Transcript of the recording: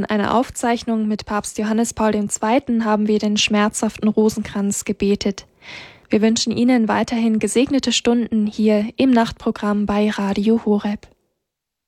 in einer Aufzeichnung mit Papst Johannes Paul II. Haben wir den schmerzhaften Rosenkranz gebetet. Wir wünschen Ihnen weiterhin gesegnete Stunden hier im Nachtprogramm bei Radio Horeb.